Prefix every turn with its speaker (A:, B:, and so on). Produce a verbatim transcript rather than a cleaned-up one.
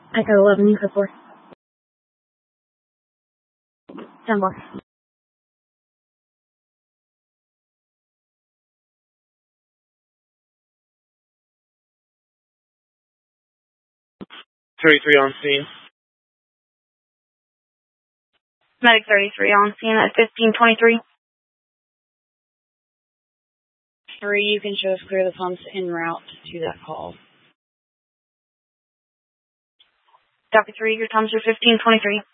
A: Echo eleven, Echo four. ten more.
B: thirty-three on scene.
C: Medic thirty-three on scene at fifteen twenty-three.
D: Three, you can show us clear the pumps en route to that call.
C: Copy three, your times are fifteen twenty-three.